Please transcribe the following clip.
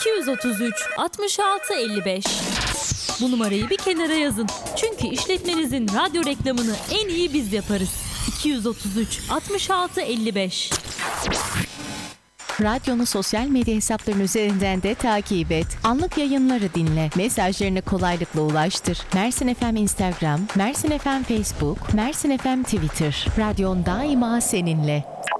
233 66 55. Bu numarayı bir kenara yazın. Çünkü işletmenizin radyo reklamını en iyi biz yaparız. 233 66 55. Radyonu sosyal medya hesaplarının üzerinden de takip et. Anlık yayınları dinle. Mesajlarını kolaylıkla ulaştır. Mersin FM Instagram, Mersin FM Facebook, Mersin FM Twitter. Radyon daima seninle.